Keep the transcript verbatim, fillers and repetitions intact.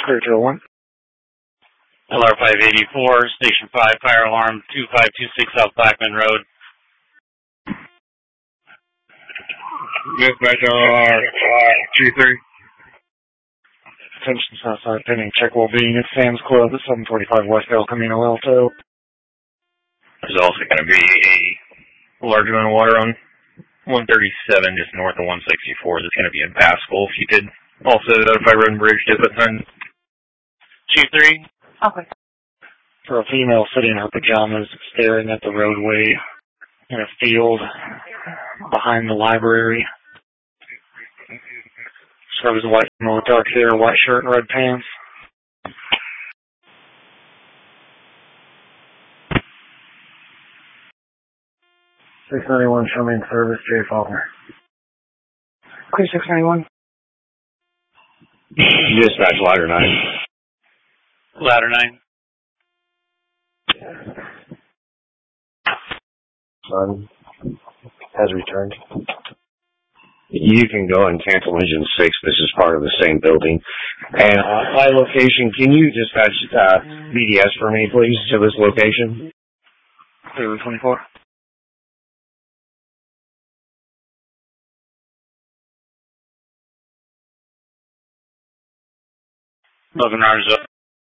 Clear to one. L R five eighty-four, Station five, fire alarm two five two six South Blackman Road. Dispatch L R two three. Attention Southside pending check will be at Sam's Club at seven forty-five West El Camino Alto. There's also going to be a large amount of water on one thirty-seven just north of one sixty-four. That's going to be impassable. If you could also notify Road and Bridge dip at time. two three. Okay. For a female sitting in her pajamas staring at the roadway in a field behind the library. Described as a white female with dark hair, white shirt, and red pants. six ninety-one, show me in service, Jay Faulkner. Clear six ninety-one. Dispatch ladder nine. Ladder nine. Son has returned. You can go and cancel engine six. This is part of the same building. And uh, my location, can you dispatch uh, B D S for me, please, to this location? Clear twenty-four. Logan Rogers